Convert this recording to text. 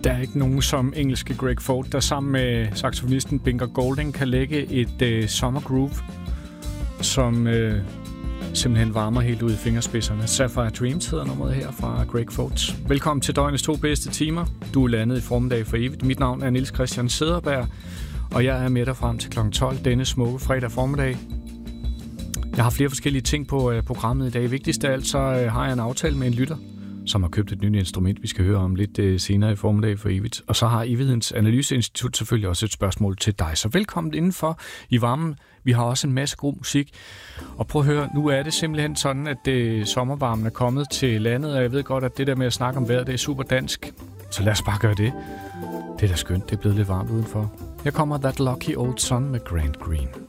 Der er ikke nogen som engelske Greg Foat, der sammen med saxofonisten Binker Golding kan lægge et summer groove, som simpelthen varmer helt ud i fingerspidserne. Sapphire Dreams hedder nummeret her fra Greg Foat. Velkommen til døgnets 2 bedste timer. Du er landet i formiddag for evigt. Mit navn er Niels Christian Sederberg, og jeg er med dig frem til kl. 12 denne smukke fredag formiddag. Jeg har flere forskellige ting på programmet i dag. Vigtigst af alt så har jeg en aftale med en lytter, som har købt et nyt instrument, vi skal høre om lidt senere i formiddag for evigt. Og så har Evighedens Analyseinstitut selvfølgelig også et spørgsmål til dig. Så velkommen indenfor i varmen. Vi har også en masse god musik. Og prøv at høre, nu er det simpelthen sådan, at sommervarmen er kommet til landet, og jeg ved godt, at det der med at snakke om vejret, det er super dansk. Så lad os bare gøre det. Det er da skønt, det er blevet lidt varmt udenfor. Her kommer That Lucky Old Sun med Grant Green.